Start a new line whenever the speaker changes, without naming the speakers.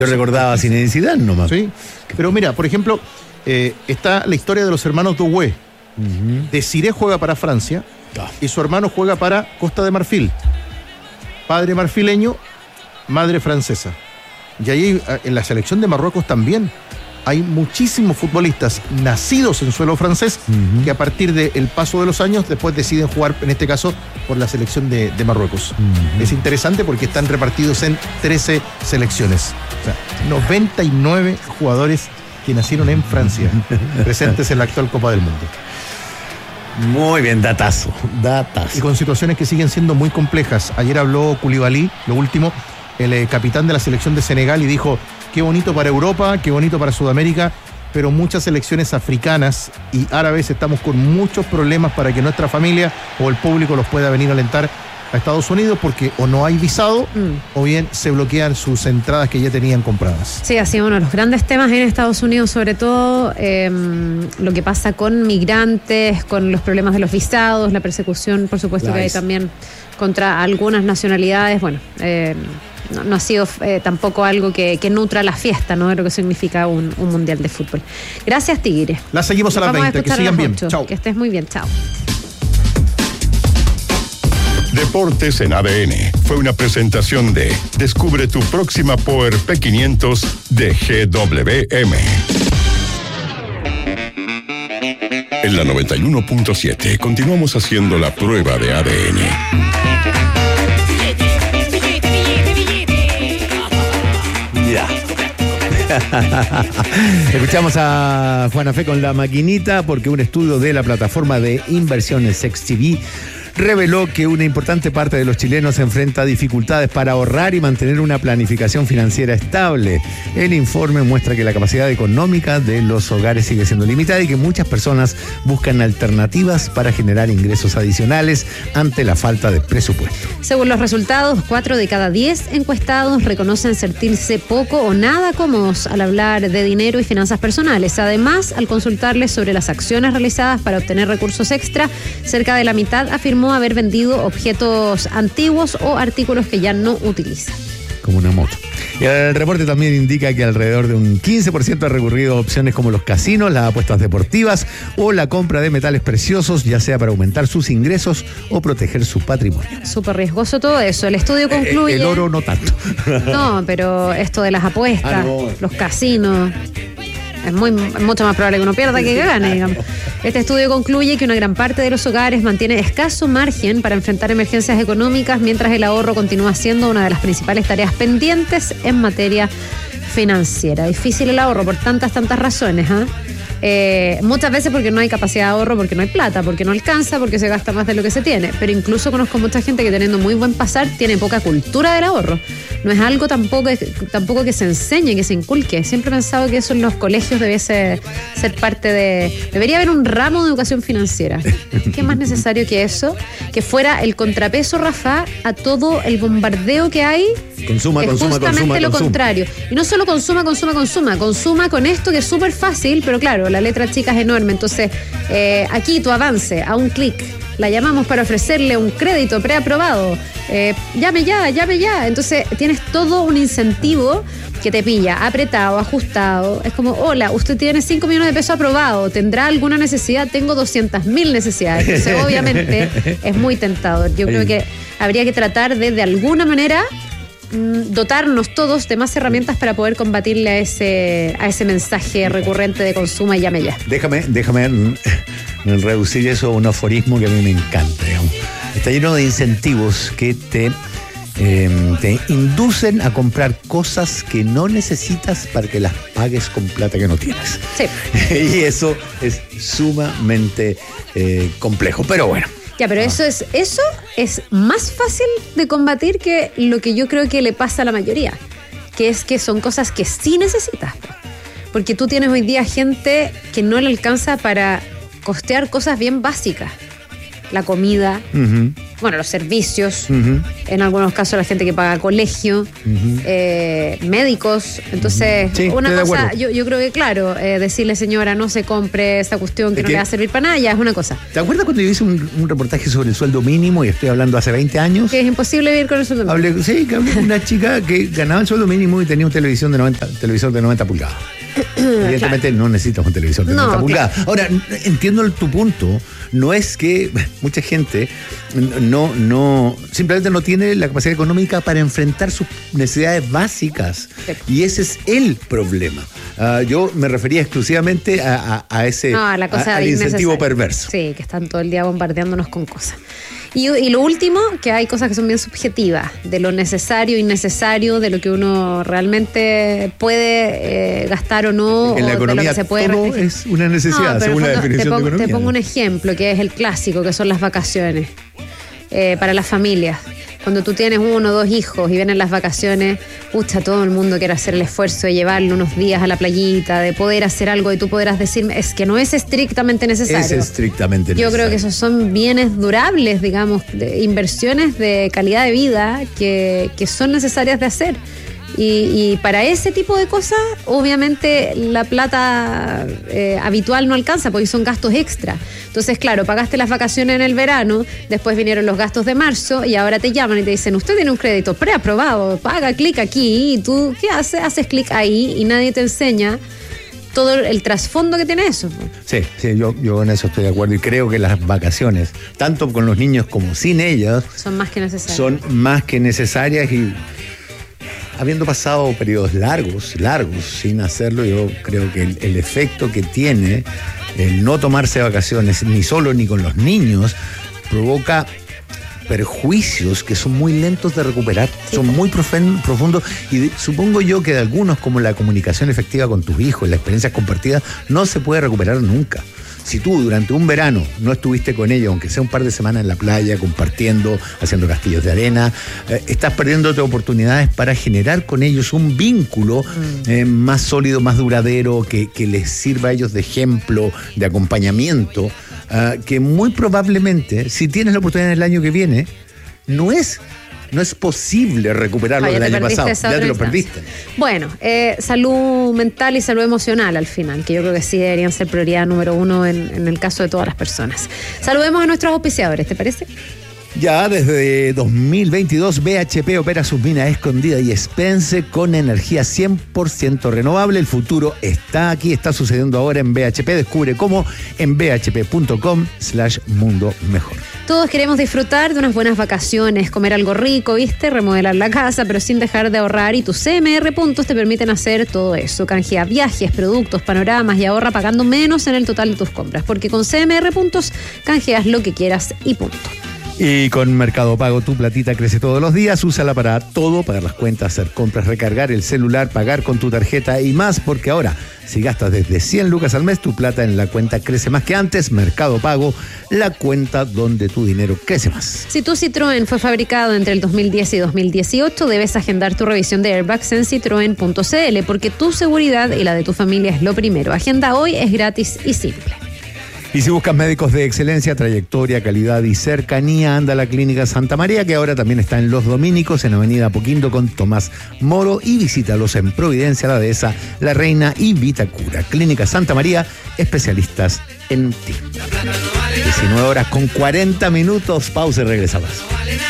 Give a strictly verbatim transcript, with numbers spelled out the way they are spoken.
Yo recordaba a Zinedine Zidane nomás.
Sí, pero mira, por ejemplo, eh, está la historia de los hermanos Doué. Uh-huh. Desiré juega para Francia oh. y su hermano juega para Costa de Marfil. Padre marfileño, madre francesa. Y ahí en la selección de Marruecos también hay muchísimos futbolistas nacidos en suelo francés uh-huh. que a partir del paso de los años después deciden jugar, en este caso, por la selección de, de Marruecos. Uh-huh. Es interesante porque están repartidos en trece selecciones. O sea, noventa y nueve jugadores que nacieron en Francia, presentes en la actual Copa del Mundo.
Muy bien, datazo, datazo.
Y con situaciones que siguen siendo muy complejas. Ayer habló Koulibaly, lo último, el eh, capitán de la selección de Senegal, y dijo: qué bonito para Europa, qué bonito para Sudamérica, pero muchas selecciones africanas y árabes estamos con muchos problemas para que nuestra familia o el público los pueda venir a alentar a Estados Unidos, porque o no hay visado mm. o bien se bloquean sus entradas que ya tenían compradas.
Sí, ha sido uno de los grandes temas en Estados Unidos, sobre todo eh, lo que pasa con migrantes, con los problemas de los visados, la persecución, por supuesto, nice. que hay también contra algunas nacionalidades. Bueno, eh, no, no ha sido eh, tampoco algo que, que nutra la fiesta, ¿no?, de lo que significa un, un mundial de fútbol. Gracias, Tigre.
La seguimos a las veinte, a que sigan bien.
Chao. Que estés muy bien, chao.
Deportes en A D N fue una presentación de Descubre tu próxima Power P quinientos de G W M. En la noventa y uno punto siete continuamos haciendo la prueba de A D N.
Ya. Escuchamos a Juana Fe con La Maquinita, porque un estudio de la plataforma de inversiones X T V reveló que una importante parte de los chilenos enfrenta dificultades para ahorrar y mantener una planificación financiera estable. El informe muestra que la capacidad económica de los hogares sigue siendo limitada y que muchas personas buscan alternativas para generar ingresos adicionales ante la falta de presupuesto.
Según los resultados, cuatro de cada diez encuestados reconocen sentirse poco o nada cómodos al hablar de dinero y finanzas personales. Además, al consultarles sobre las acciones realizadas para obtener recursos extra, cerca de la mitad afirmó haber vendido objetos antiguos o artículos que ya no utilizan.
Como una moto. Y el reporte también indica que alrededor de un quince por ciento ha recurrido a opciones como los casinos, las apuestas deportivas o la compra de metales preciosos, ya sea para aumentar sus ingresos o proteger su patrimonio.
Súper riesgoso todo eso. El estudio concluye...
El, el oro no tanto.
No, pero esto de las apuestas, ah, no. los casinos... Es muy, mucho más probable que uno pierda que gane, digamos. Este estudio concluye que una gran parte de los hogares mantiene escaso margen para enfrentar emergencias económicas, mientras el ahorro continúa siendo una de las principales tareas pendientes en materia financiera. Difícil el ahorro por tantas, tantas razones, ¿eh? Eh, muchas veces porque no hay capacidad de ahorro, porque no hay plata, porque no alcanza, porque se gasta más de lo que se tiene. Pero incluso conozco mucha gente que, teniendo muy buen pasar, tiene poca cultura del ahorro. No es algo tampoco, tampoco que se enseñe, que se inculque. Siempre he pensado que eso en los colegios debiese ser parte de... Debería haber un ramo de educación financiera. ¿Qué más necesario que eso? Que fuera el contrapeso, Rafa, a todo el bombardeo que hay.
Consuma,
es
consuma,
justamente
consuma,
lo
consuma.
contrario. Y no solo consuma, consuma, consuma. Consuma con esto, que es súper fácil, pero claro, la letra chica es enorme. Entonces, eh, aquí tu avance, a un clic. La llamamos para ofrecerle un crédito preaprobado. Eh, llame ya, llame ya. Entonces, tienes todo un incentivo que te pilla apretado, ajustado. Es como, hola, usted tiene cinco millones de pesos aprobado. ¿Tendrá alguna necesidad? Tengo doscientas mil necesidades. Entonces, obviamente, es muy tentador. Yo creo que habría que tratar de, de alguna manera, dotarnos todos de más herramientas para poder combatirle a ese a ese mensaje recurrente de consumo y llame ya.
Déjame, déjame reducir eso a un aforismo que a mí me encanta, digamos. Está lleno de incentivos que te, eh, te inducen a comprar cosas que no necesitas para que las pagues con plata que no tienes.
Sí.
Y eso es sumamente eh, complejo, pero bueno.
Ya, pero eso es, eso es más fácil de combatir que lo que yo creo que le pasa a la mayoría, que es que son cosas que sí necesitas. Porque tú tienes hoy día gente que no le alcanza para costear cosas bien básicas. la comida,
Uh-huh.
bueno, los servicios,
Uh-huh.
en algunos casos la gente que paga colegio,
Uh-huh.
eh, médicos. Entonces,
Sí,
una
estoy de
cosa,
acuerdo.
yo, yo creo que claro, eh, decirle señora, no se compre esta cuestión que
Es
no
que-
le va a servir para nada, ya es una cosa.
¿Te acuerdas cuando yo hice un, un reportaje sobre el sueldo mínimo y estoy hablando hace veinte años?
Que es imposible vivir con eso también.
Hablé, sí, que hablé con una chica que ganaba el sueldo mínimo y tenía un televisión de noventa, televisor de noventa pulgadas. Evidentemente no necesitas un televisor de
No,
noventa
claro.
pulgadas. Ahora, n- entiendo el- tu punto. No es que mucha gente no, no, simplemente no tiene la capacidad económica para enfrentar sus necesidades básicas.
Sí.
Y ese es el problema. Ah, yo me refería exclusivamente a, a- a ese
No, la cosa
a- al
innecesaria.
incentivo perverso.
Sí, que están todo el día bombardeándonos con cosas. Y, y lo último, que hay cosas que son bien subjetivas, de lo necesario, innecesario, de lo que uno realmente puede eh, gastar o no,
En la
o de lo
economía
que se puede
todo
restringir.
es una necesidad,
No, pero
según
en
la
el fondo
definición
te pongo,
de economía.
te pongo un ejemplo, que es el clásico, que son las vacaciones eh, para las familias. Cuando tú tienes uno o dos hijos y vienen las vacaciones, pucha, todo el mundo quiere hacer el esfuerzo de llevarlo unos días a la playita, de poder hacer algo y tú podrás decirme, es que no es estrictamente necesario.
Es estrictamente
Yo creo que
necesario.
esos son bienes durables, digamos, de inversiones de calidad de vida que, que son necesarias de hacer. Y, y para ese tipo de cosas, obviamente la plata eh, habitual no alcanza porque son gastos extra. Entonces, claro, pagaste las vacaciones en el verano, después vinieron los gastos de marzo y ahora te llaman y te dicen, usted tiene un crédito preaprobado, paga clic aquí y tú, ¿qué haces? Haces clic ahí y nadie te enseña todo el trasfondo que tiene eso.
Sí, sí, yo, yo en eso estoy de acuerdo y creo que las vacaciones, tanto con los niños como sin ellas,
Son más que necesarios.
son más que necesarias y habiendo pasado periodos largos, largos sin hacerlo, yo creo que el, el efecto que tiene el no tomarse vacaciones ni solo ni con los niños provoca perjuicios que son muy lentos de recuperar, son muy profen- profundos y de- supongo yo que de algunos como la comunicación efectiva con tus hijos, la experiencia compartida, no se puede recuperar nunca. Si tú durante un verano no estuviste con ellos, aunque sea un par de semanas en la playa, compartiendo, haciendo castillos de arena, eh, estás perdiéndote oportunidades para generar con ellos un vínculo eh, más sólido, más duradero, que, que les sirva a ellos de ejemplo, de acompañamiento, ah, que muy probablemente, si tienes la oportunidad el año que viene, no es, no es posible recuperarlo
Ah, ya
del
te
año
perdiste
pasado.
esa
Ya
otra
te lo
instancia.
perdiste.
Bueno, eh, salud mental y salud emocional al final, que yo creo que sí deberían ser prioridad número uno en, en el caso de todas las personas. Saludemos a nuestros auspiciadores, ¿te parece?
Ya desde dos mil veintidós, B H P opera sus minas escondidas y Spence con energía cien por ciento renovable. El futuro está aquí, está sucediendo ahora en B H P. Descubre cómo en b h p punto com slash mundo mejor.
Todos queremos disfrutar de unas buenas vacaciones, comer algo rico, ¿viste? Remodelar la casa, pero sin dejar de ahorrar. Y tus C M R puntos te permiten hacer todo eso. Canjea viajes, productos, panoramas y ahorra pagando menos en el total de tus compras. Porque con C M R puntos canjeas lo que quieras y punto.
Y con Mercado Pago tu platita crece todos los días. Úsala para todo, pagar las cuentas, hacer compras, recargar el celular, pagar con tu tarjeta y más. Porque ahora, si gastas desde cien lucas al mes, tu plata en la cuenta crece más que antes. Mercado Pago, la cuenta donde tu dinero crece más.
Si tu Citroën fue fabricado entre el dos mil diez y dos mil dieciocho, debes agendar tu revisión de airbags en citroen punto c l porque tu seguridad y la de tu familia es lo primero. Agenda hoy, es gratis y simple.
Y si buscas médicos de excelencia, trayectoria, calidad y cercanía, anda a la Clínica Santa María, que ahora también está en Los Dominicos, en Avenida Apoquindo con Tomás Moro, y visítalos en Providencia, La Dehesa, La Reina y Vitacura. Clínica Santa María, especialistas en ti. diecinueve horas con cuarenta minutos, pausa y regresamos.